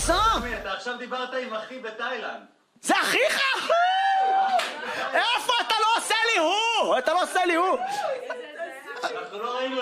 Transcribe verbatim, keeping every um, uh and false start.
סם! אתה עכשיו דיברת עם אחי בתאילנד. זה אחיך? איפה? אתה לא עושה לי הוא! אתה לא עושה לי הוא! אנחנו לא ראינו